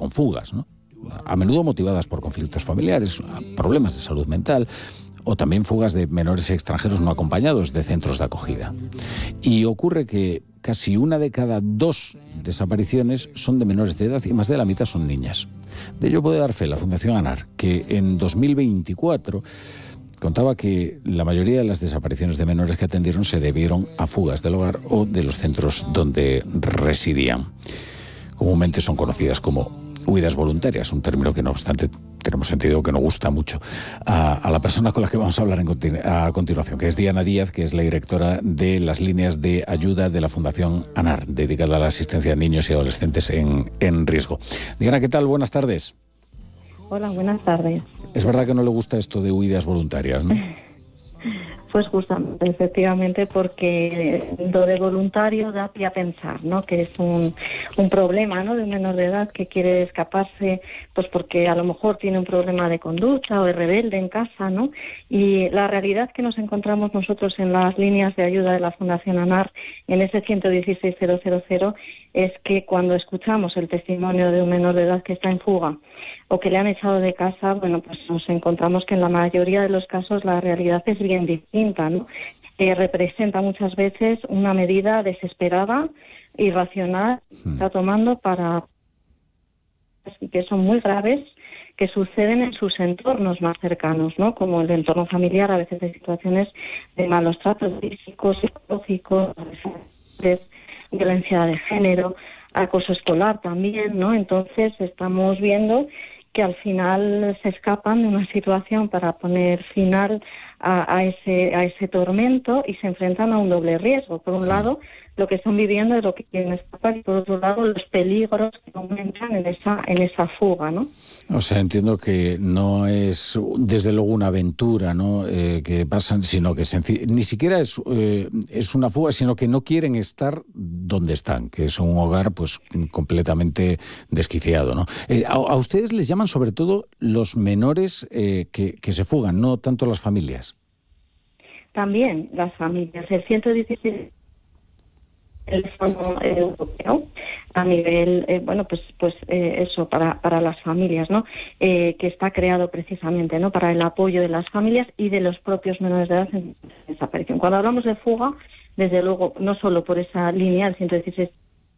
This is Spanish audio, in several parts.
con fugas, ¿no? A menudo motivadas por conflictos familiares, problemas de salud mental o también fugas de menores extranjeros no acompañados de centros de acogida. Y ocurre que casi 1 de cada 2 desapariciones son de menores de edad y más de la mitad son niñas. De ello puede dar fe la Fundación ANAR, que en 2024 contaba que la mayoría de las desapariciones de menores que atendieron se debieron a fugas del hogar o de los centros donde residían. Comúnmente son conocidas como huidas voluntarias, un término que no obstante tenemos sentido que no gusta mucho a la persona con la que vamos a hablar a continuación, que es Diana Díaz, que es la directora de las líneas de ayuda de la Fundación ANAR, dedicada a la asistencia de niños y adolescentes en riesgo. Diana, ¿qué tal? Buenas tardes. Hola, buenas tardes. Es verdad que no le gusta esto de huidas voluntarias, ¿no? Pues justamente, efectivamente, porque lo de voluntario da pie a pensar, ¿no? Que es un problema, ¿no? De un menor de edad que quiere escaparse, pues porque a lo mejor tiene un problema de conducta o es rebelde en casa, ¿no? Y la realidad que nos encontramos nosotros en las líneas de ayuda de la Fundación ANAR, en ese 116-000, es que cuando escuchamos el testimonio de un menor de edad que está en fuga o que le han echado de casa, bueno, pues nos encontramos que en la mayoría de los casos la realidad es bien distinta, ¿no? Representa muchas veces una medida desesperada, irracional, que está tomando para que son muy graves, que suceden en sus entornos más cercanos, ¿no? Como el entorno familiar, a veces hay situaciones de malos tratos físicos, psicológicos, violencia de género, acoso escolar también, ¿no? Entonces estamos viendo que al final se escapan de una situación para poner final a ese tormento y se enfrentan a un doble riesgo. Por un lado, lo que están viviendo es lo que quieren escapar y por otro lado, los peligros que aumentan en esa fuga, ¿no? O sea, entiendo que no es desde luego una aventura, ¿no? Que pasan, sino que ni siquiera es una fuga, sino que no quieren estar donde están, que es un hogar pues completamente desquiciado, ¿no? A ustedes les llaman sobre todo los menores que se fugan, no tanto las familias. También las familias. El 116 el Fondo Europeo a nivel, eso para las familias, ¿no? Que está creado precisamente, ¿no? Para el apoyo de las familias y de los propios menores de edad en desaparición. Cuando hablamos de fuga, desde luego, no solo por esa línea, el 116,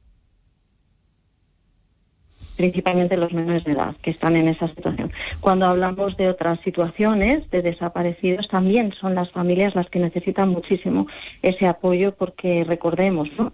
principalmente los menores de edad que están en esa situación. Cuando hablamos de otras situaciones de desaparecidos, también son las familias las que necesitan muchísimo ese apoyo, porque recordemos, ¿no?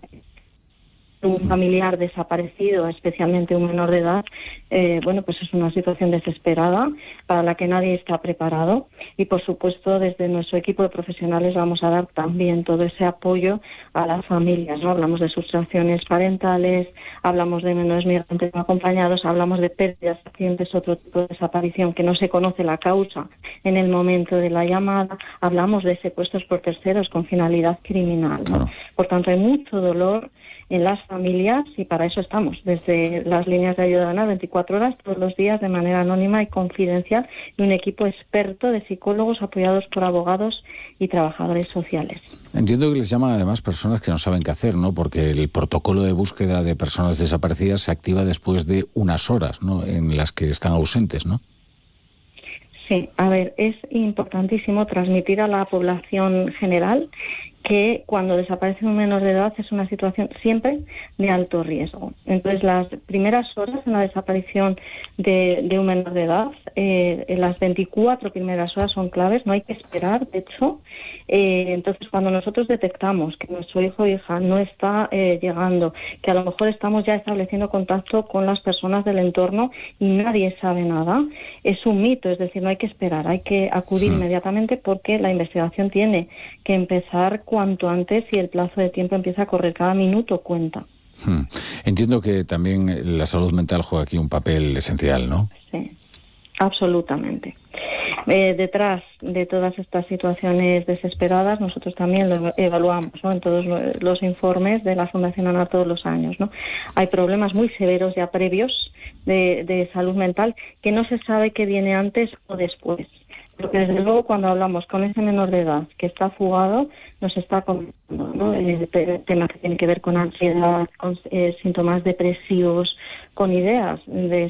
Un familiar desaparecido, especialmente un menor de edad, pues es una situación desesperada para la que nadie está preparado y, por supuesto, desde nuestro equipo de profesionales vamos a dar también todo ese apoyo a las familias, ¿no? Hablamos de sustracciones parentales, hablamos de menores migrantes no acompañados, hablamos de pérdidas accidentes, otro tipo de desaparición que no se conoce la causa en el momento de la llamada, hablamos de secuestros por terceros con finalidad criminal, ¿no? Por tanto, hay mucho dolor en las familias y para eso estamos desde las líneas de ayuda de ANAR 24 horas todos los días de manera anónima y confidencial y un equipo experto de psicólogos apoyados por abogados y trabajadores sociales. Entiendo que les llaman además personas que no saben qué hacer, ¿no? Porque el protocolo de búsqueda de personas desaparecidas se activa después de unas horas, ¿no? En las que están ausentes, ¿no? Sí, a ver, es importantísimo transmitir a la población general que cuando desaparece un menor de edad es una situación siempre de alto riesgo. Entonces, las primeras horas en la desaparición de un menor de edad, en las 24 primeras horas son claves, no hay que esperar, de hecho. Entonces, cuando nosotros detectamos que nuestro hijo o hija no está llegando, que a lo mejor estamos ya estableciendo contacto con las personas del entorno y nadie sabe nada, es un mito, es decir, no hay que esperar, hay que acudir inmediatamente porque la investigación tiene que empezar cuanto antes y el plazo de tiempo empieza a correr, cada minuto cuenta. Entiendo que también la salud mental juega aquí un papel esencial, ¿no? Sí, absolutamente. Detrás de todas estas situaciones desesperadas, nosotros también lo evaluamos, ¿no? En todos los informes de la Fundación ANAR todos los años, ¿no? Hay problemas muy severos ya previos de salud mental que no se sabe qué viene antes o después. Porque desde luego cuando hablamos con ese menor de edad que está fugado, nos está comentando, ¿no? Temas que tienen que ver con ansiedad, con síntomas depresivos, con ideas de